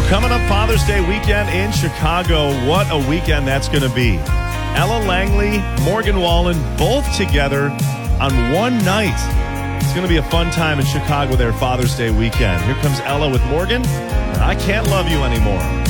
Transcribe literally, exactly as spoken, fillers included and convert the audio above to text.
Well, coming up Father's Day weekend in Chicago, what a weekend that's going to be. Ella Langley, Morgan Wallen, both together on one night. It's going to be a fun time in Chicago there Father's Day weekend. Here comes Ella with Morgan. I Can't Love You Anymore.